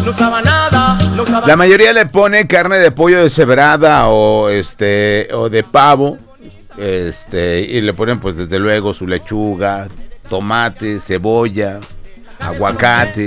La mayoría le pone carne de pollo deshebrada o de pavo, y le ponen pues desde luego su lechuga, tomate, cebolla, aguacate.